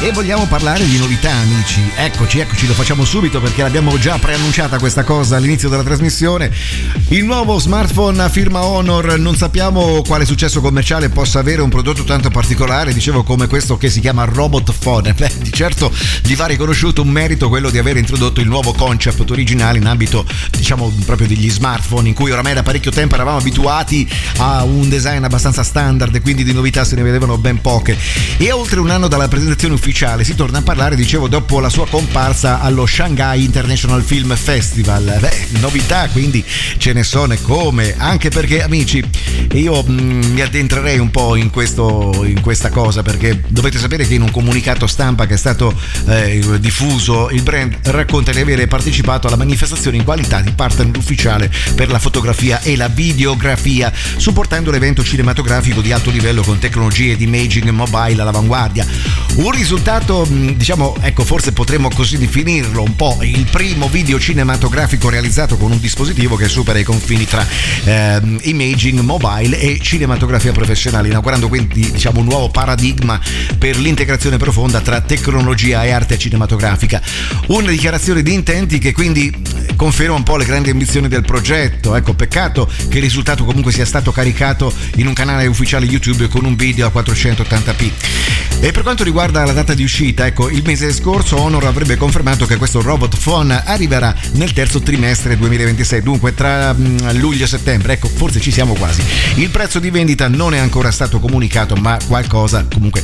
E vogliamo parlare di novità, amici. Eccoci, lo facciamo subito perché l'abbiamo già preannunciata questa cosa all'inizio della trasmissione. Il nuovo smartphone a firma Honor, non sappiamo quale successo commerciale possa avere un prodotto tanto particolare, dicevo, come questo che si chiama Robot Phone. Beh, di certo gli va riconosciuto un merito quello di aver introdotto il nuovo concept originale in ambito, diciamo, proprio degli smartphone, in cui oramai da parecchio tempo eravamo abituati a un design abbastanza standard e quindi di novità se ne vedevano ben poche. E a oltre un anno dalla presentazione ufficiale si torna a parlare, dicevo, dopo la sua comparsa allo Shanghai International Film Festival. Beh, novità quindi ce ne sono e come, anche perché, amici, io mi addentrerei un po' in questa cosa, perché dovete sapere che in un comunicato stampa che è stato diffuso, il brand racconta di avere partecipato alla manifestazione in qualità di partner ufficiale per la fotografia e la videografia, supportando l'evento cinematografico di alto livello con tecnologie di imaging mobile all'avanguardia. Un risultato, diciamo, ecco, forse potremmo così definirlo un po' il primo video cinematografico realizzato con un dispositivo che supera i confini tra imaging mobile e cinematografia professionale, inaugurando quindi, diciamo, un nuovo paradigma per l'integrazione profonda tra tecnologia e arte cinematografica. Una dichiarazione di intenti che quindi conferma un po' le grandi ambizioni del progetto. Ecco, peccato che il risultato comunque sia stato caricato in un canale ufficiale YouTube con un video a 480p. E per quanto riguarda la data di uscita, ecco, il mese scorso Honor avrebbe confermato che questo Robot Phone arriverà nel terzo trimestre 2026, dunque tra luglio e settembre. Ecco, forse ci siamo quasi. Il prezzo di vendita non è ancora stato comunicato, ma qualcosa comunque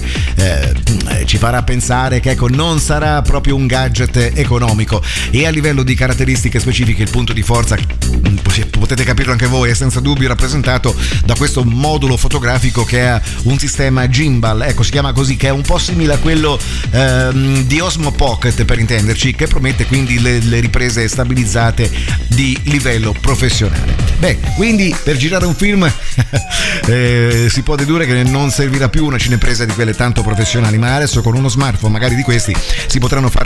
ci farà pensare che, ecco, non sarà proprio un gadget economico. E a livello di caratteristiche specifiche il punto di forza, potete capirlo anche voi, è senza dubbio rappresentato da questo modulo fotografico che ha un sistema gimbal, ecco, si chiama così, che è un po' simile a quello di Osmo Pocket, per intenderci, che promette quindi le riprese stabilizzate di livello professionale. Beh, quindi per girare un film si può dedurre che non servirà più una cinepresa di quelle tanto professionali, ma adesso con uno smartphone magari di questi si potranno fare